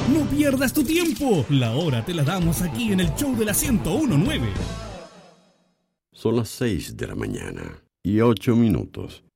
No pierdas tu tiempo. La hora te la damos aquí en el show de la 101.9. Son las 6 de la mañana y 8 minutos.